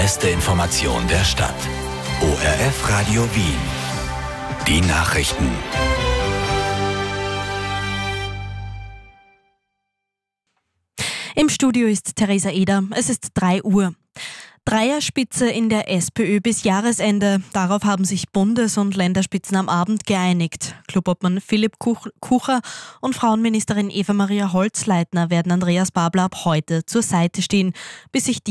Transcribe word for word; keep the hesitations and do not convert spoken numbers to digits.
Beste Information der Stadt. O R F Radio Wien. Die Nachrichten. Im Studio ist Theresa Eder. Es ist drei Uhr. Dreierspitze in der SPÖ bis Jahresende. Darauf haben sich Bundes- und Länderspitzen am Abend geeinigt. Clubobmann Philipp Kuch- Kucher und Frauenministerin Eva-Maria Holzleitner werden Andreas Babler ab heute zur Seite stehen, bis sich die